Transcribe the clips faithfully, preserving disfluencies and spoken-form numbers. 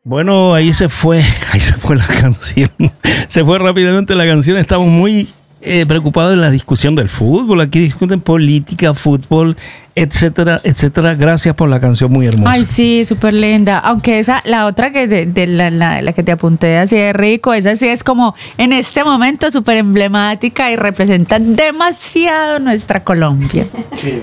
Bueno, ahí se fue, ahí se fue la canción. Se fue rápidamente la canción. Estamos muy eh, preocupados en la discusión del fútbol. Aquí discuten política, fútbol, etcétera, etcétera. Gracias por la canción, muy hermosa. Ay, sí, súper linda. Aunque esa, la otra que de, de la, la, la que te apunté así de rico, esa sí es como en este momento súper emblemática y representa demasiado nuestra Colombia. Sí.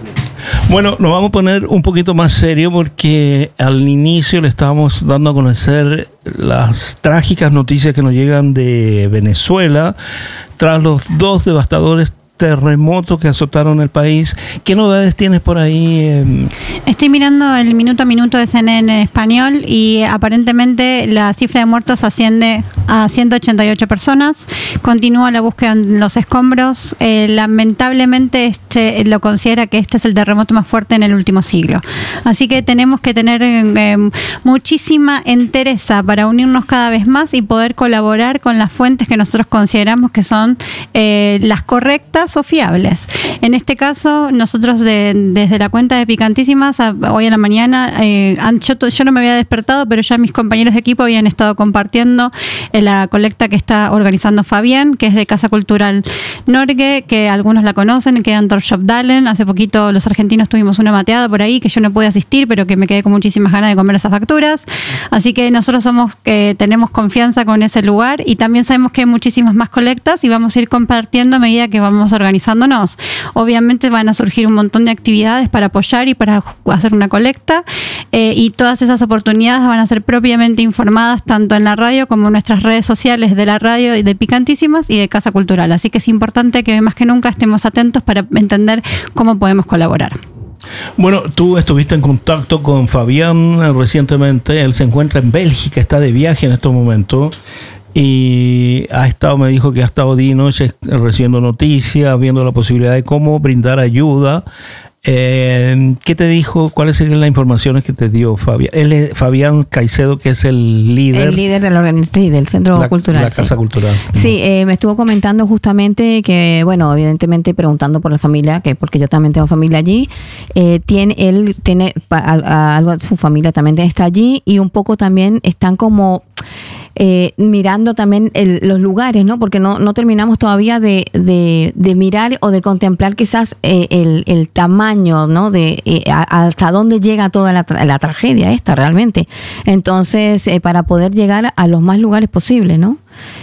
Bueno, nos vamos a poner un poquito más serio porque al inicio le estábamos dando a conocer las trágicas noticias que nos llegan de Venezuela tras los dos devastadores terremotos que azotaron el país. ¿Qué novedades tienes por ahí? Estoy mirando el minuto a minuto de C N N en español y aparentemente la cifra de muertos asciende a ciento ochenta y ocho personas. Continúa la búsqueda en los escombros. Eh, lamentablemente este lo considera que este es el terremoto más fuerte en el último siglo. Así que tenemos que tener eh, muchísima entereza para unirnos cada vez más y poder colaborar con las fuentes que nosotros consideramos que son eh, las correctas o fiables. En este caso, nosotros de, desde la cuenta de Picantísimas, a, hoy en la mañana, eh, yo, yo no me había despertado, pero ya mis compañeros de equipo habían estado compartiendo eh, la colecta que está organizando Fabián, que es de Casa Cultural Norge, que algunos la conocen, que es Antorshop Dalen. Hace poquito los argentinos tuvimos una mateada por ahí, que yo no pude asistir, pero que me quedé con muchísimas ganas de comer esas facturas. Así que nosotros somos que tenemos confianza con ese lugar y también sabemos que hay muchísimas más colectas y vamos a ir compartiendo a medida que vamos organizándonos. Obviamente van a surgir un montón de actividades para apoyar y para hacer una colecta eh, y todas esas oportunidades van a ser propiamente informadas tanto en la radio como en nuestras redes sociales de la radio y de Picantísimas y de Casa Cultural. Así que es importante que más que nunca estemos atentos para entender cómo podemos colaborar. Bueno, tú estuviste en contacto con Fabián recientemente. Él se encuentra en Bélgica, está de viaje en estos momentos. Y ha estado, me dijo que ha estado día y noche recibiendo noticias, viendo la posibilidad de cómo brindar ayuda. Eh, ¿Qué te dijo? ¿Cuáles serían las informaciones que te dio Fabián? Él es Fabián Caicedo, que es el líder. El líder de la organización, sí, del Centro la, Cultural. La Casa sí. Cultural. Sí, eh, me estuvo comentando justamente que, bueno, evidentemente preguntando por la familia, que porque yo también tengo familia allí. Eh, tiene, él tiene a, a, algo de su familia también está allí y un poco también están como... Eh, mirando también el, los lugares, ¿no? Porque no, no terminamos todavía de, de, de mirar o de contemplar quizás eh, el, el tamaño, ¿no? De eh, a, hasta dónde llega toda la, la tragedia esta realmente. Entonces, eh, para poder llegar a los más lugares posibles, ¿no?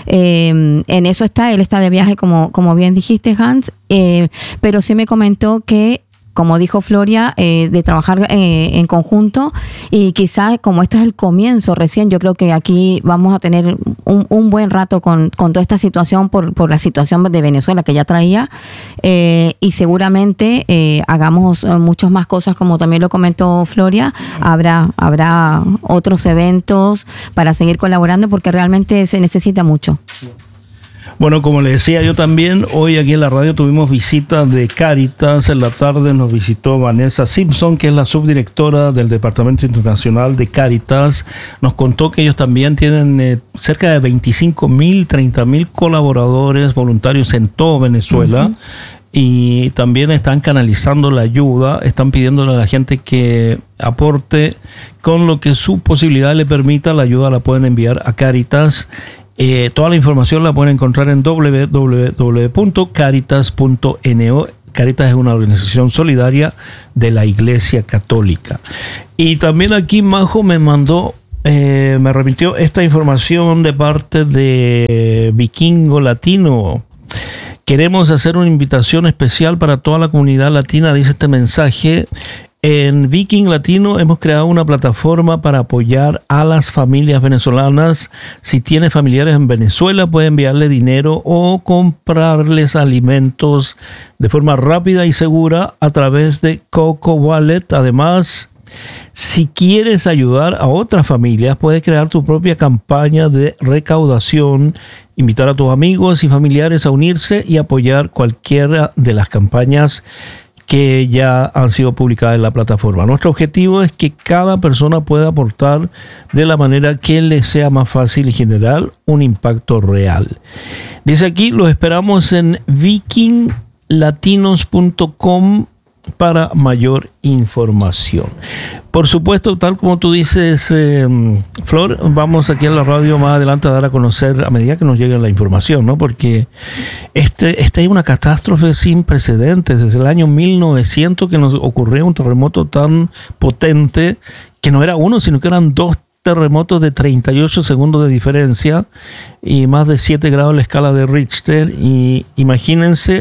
Eh, en eso está, él está de viaje, como, como bien dijiste, Hans, eh, pero sí me comentó que como dijo Floria, eh, de trabajar eh, en conjunto y quizás como esto es el comienzo recién, yo creo que aquí vamos a tener un, un buen rato con, con toda esta situación por, por la situación de Venezuela que ya traía eh, y seguramente eh, hagamos muchas más cosas como también lo comentó Floria, habrá, habrá otros eventos para seguir colaborando porque realmente se necesita mucho. Bueno, como le decía yo también, hoy aquí en la radio tuvimos visita de Cáritas. En la tarde nos visitó Vanessa Simpson, que es la subdirectora del Departamento Internacional de Cáritas. Nos contó que ellos también tienen eh, cerca de veinticinco mil, treinta mil colaboradores voluntarios en todo Venezuela. Uh-huh. Y también están canalizando la ayuda, están pidiéndole a la gente que aporte con lo que su posibilidad le permita. La ayuda la pueden enviar a Cáritas. Eh, toda la información la pueden encontrar en doble u doble u doble u punto caritas punto no. Caritas es una organización solidaria de la Iglesia Católica. Y también aquí Majo me mandó, eh, me remitió esta información de parte de Vikingo Latino. Queremos hacer una invitación especial para toda la comunidad latina, dice este mensaje. En Viking Latino hemos creado una plataforma para apoyar a las familias venezolanas. Si tiene familiares en Venezuela, puede enviarle dinero o comprarles alimentos de forma rápida y segura a través de Coco Wallet. Además, si quieres ayudar a otras familias, puedes crear tu propia campaña de recaudación, invitar a tus amigos y familiares a unirse y apoyar cualquiera de las campañas que ya han sido publicadas en la plataforma. Nuestro objetivo es que cada persona pueda aportar de la manera que le sea más fácil y generar un impacto real. Dice aquí, los esperamos en viking latinos punto com para mayor información. Por supuesto, tal como tú dices, eh, Flor, vamos aquí en la radio más adelante a dar a conocer a medida que nos llegue la información, ¿no? Porque este, esta es una catástrofe sin precedentes. Desde el año mil novecientos que nos ocurrió un terremoto tan potente, que no era uno, sino que eran dos terremotos de treinta y ocho segundos de diferencia y más de siete grados en la escala de Richter. Y imagínense,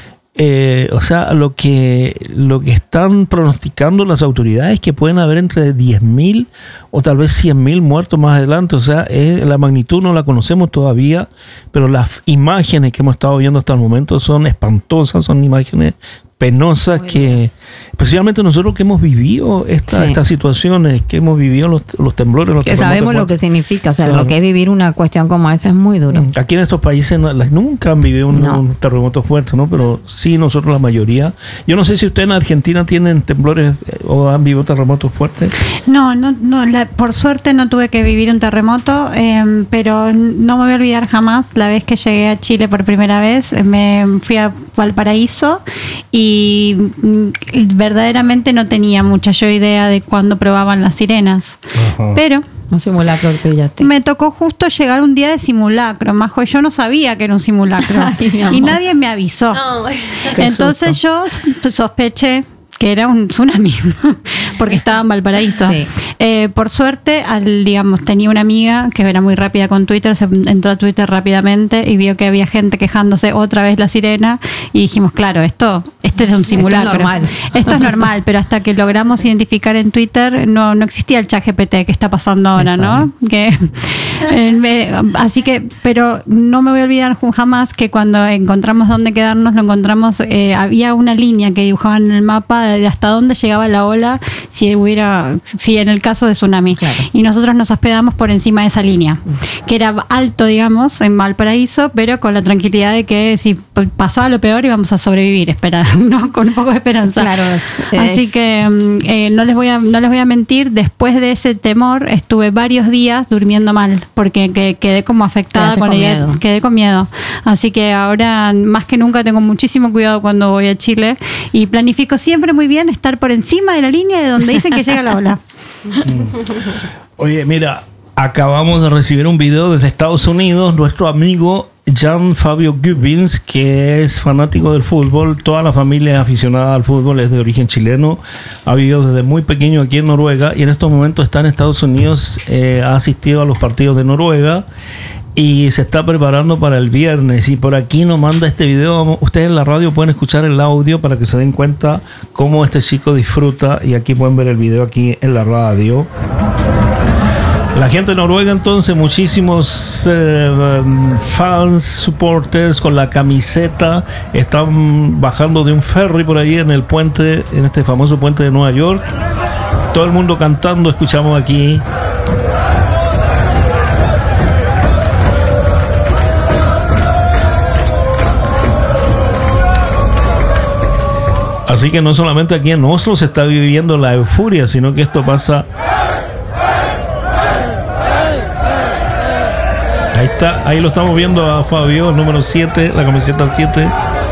eh, o sea, lo que, lo que están pronosticando las autoridades, que pueden haber entre diez mil o tal vez cien mil muertos más adelante. O sea, es, la magnitud no la conocemos todavía, pero las imágenes que hemos estado viendo hasta el momento son espantosas, son imágenes penosas, que especialmente nosotros que hemos vivido esta, sí. estas situaciones, que hemos vivido los, los temblores, los que sabemos lo que significa, o sea, claro. lo que es vivir una cuestión como esa es muy duro. Aquí en estos países no, nunca han vivido un, no. un terremoto fuerte, ¿no? Pero sí nosotros la mayoría. Yo no sé si ustedes en Argentina tienen temblores o han vivido terremotos fuertes. No, no, no la, por suerte no tuve que vivir un terremoto, eh, pero no me voy a olvidar jamás la vez que llegué a Chile por primera vez. Me fui a Valparaíso y Y verdaderamente no tenía mucha yo idea de cuándo probaban las sirenas. Ajá. Pero un simulacro que pillaste. Me tocó justo llegar un día de simulacro, Majo, y yo no sabía que era un simulacro. Ay, y nadie me avisó. No. Entonces yo sospeché que era un tsunami, porque estaba en Valparaíso. Sí. Eh, por suerte, al, digamos, tenía una amiga que era muy rápida con Twitter, se entró a Twitter rápidamente y vio que había gente quejándose otra vez la sirena y dijimos, claro, esto, este es un simulacro. Esto es normal. Esto es normal, pero hasta que logramos identificar en Twitter no, no existía el chat G P T que está pasando ahora, Eso. ¿no? Que, eh, me, así que, pero no me voy a olvidar jamás que cuando encontramos dónde quedarnos, lo encontramos, eh, había una línea que dibujaban en el mapa de hasta dónde llegaba la ola si hubiera, si en el caso de tsunami. Claro. Y nosotros nos hospedamos por encima de esa línea, que era alto, digamos, en Valparaíso, pero con la tranquilidad de que si pasaba lo peor íbamos a sobrevivir, esperar, ¿no? Con un poco de esperanza. Claro, es, Así es... que eh, no les voy a, no les voy a mentir, después de ese temor estuve varios días durmiendo mal, porque que, quedé como afectada Quedaste con con ella, miedo. quedé con miedo. Así que ahora más que nunca tengo muchísimo cuidado cuando voy a Chile y planifico siempre muy bien estar por encima de la línea de donde dicen que llega la ola. Oye, mira, acabamos de recibir un video desde Estados Unidos, nuestro amigo Jan Fabio Gubbins, que es fanático del fútbol. Toda la familia es aficionada al fútbol, es de origen chileno, ha vivido desde muy pequeño aquí en Noruega y en estos momentos está en Estados Unidos, eh, ha asistido a los partidos de Noruega y se está preparando para el viernes. Y por aquí nos manda este video. Ustedes en la radio pueden escuchar el audio para que se den cuenta cómo este chico disfruta, y aquí pueden ver el video aquí en la radio. La gente de Noruega, entonces, muchísimos eh, fans, supporters con la camiseta, están bajando de un ferry por ahí en el puente, en este famoso puente de Nueva York. Todo el mundo cantando, escuchamos aquí. Así que no solamente aquí en Oslo se está viviendo la euforia, sino que esto pasa. Ahí está, ahí lo estamos viendo a Fabio, el número siete, la camiseta siete.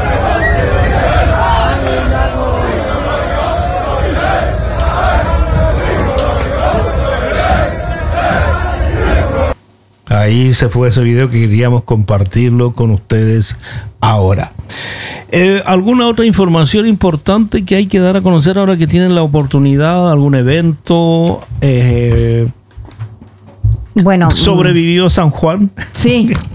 Ahí se fue ese video que queríamos compartirlo con ustedes ahora. Eh, ¿Alguna otra información importante que hay que dar a conocer ahora que tienen la oportunidad? ¿Algún evento? Eh, Bueno, ¿Sobrevivió San Juan? Sí,